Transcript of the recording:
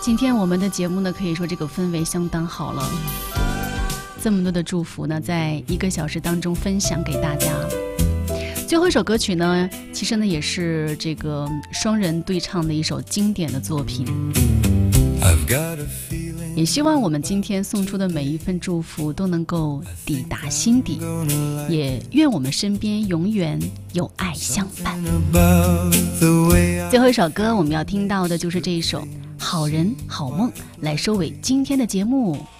今天我们的节目呢，可以说这个氛围相当好了，这么多的祝福呢，在1个小时当中分享给大家。最后一首歌曲呢，其实呢也是这个双人对唱的一首经典的作品，也希望我们今天送出的每一份祝福都能够抵达心底，也愿我们身边永远有爱相伴。最后一首歌我们要听到的就是这一首好人好梦，来收尾今天的节目。